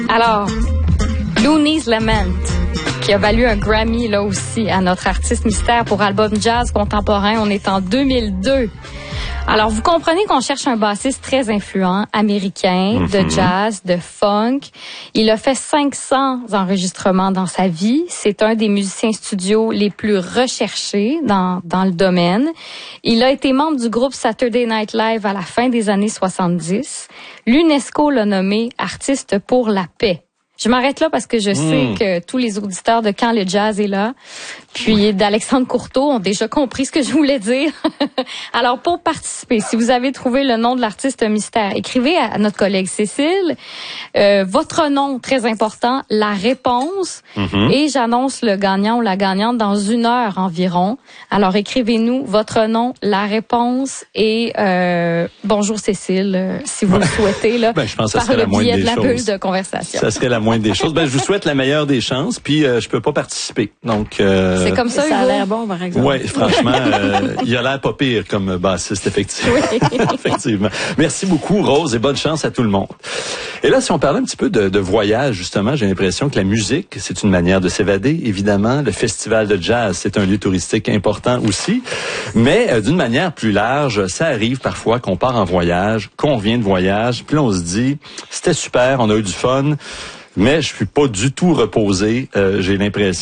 Alors, Looney's Lament, qui a valu un Grammy là aussi à notre artiste mystère pour album jazz contemporain. On est en 2002. Alors, vous comprenez qu'on cherche un bassiste très influent, américain, de jazz, de funk. Il a fait 500 enregistrements dans sa vie. C'est un des musiciens studio les plus recherchés dans le domaine. Il a été membre du groupe Saturday Night Live à la fin des années 70. L'UNESCO l'a nommé artiste pour la paix. Je m'arrête là parce que je sais que tous les auditeurs de Quand le jazz est là, puis d'Alexandre Courteau ont déjà compris ce que je voulais dire. Alors, pour participer, si vous avez trouvé le nom de l'artiste mystère, écrivez à notre collègue Cécile votre nom, très important, la réponse, et j'annonce le gagnant ou la gagnante dans 1 heure environ. Alors, écrivez-nous votre nom, la réponse et bonjour Cécile, si vous le souhaitez, là, je pense que ça par serait le la biais de moindre la des bulle choses. de conversation. Ça serait la moindre des choses. Je vous souhaite la meilleure des chances, puis je peux pas participer. Donc c'est comme ça, Ça a Hugo? l'air bon, par exemple. Oui, franchement, il a l'air pas pire comme bassiste, effectivement. Oui. Effectivement. Merci beaucoup, Rose, et bonne chance à tout le monde. Et là, si on parlait un petit peu de voyage, justement, j'ai l'impression que la musique, c'est une manière de s'évader, évidemment. Le festival de jazz, c'est un lieu touristique important aussi. Mais d'une manière plus large, ça arrive parfois qu'on part en voyage, qu'on revient de voyage, puis là, on se dit, c'était super, on a eu du fun, mais je suis pas du tout reposé. J'ai l'impression